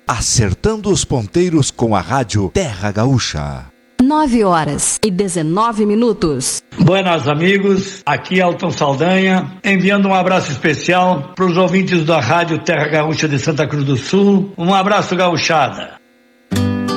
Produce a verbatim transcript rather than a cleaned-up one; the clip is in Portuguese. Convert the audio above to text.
acertando os ponteiros com a rádio Terra Gaúcha. nove horas e dezenove minutos. Buenas amigos, aqui é Elton Saldanha, enviando um abraço especial para os ouvintes da rádio Terra Gaúcha de Santa Cruz do Sul. Um abraço, gauchada.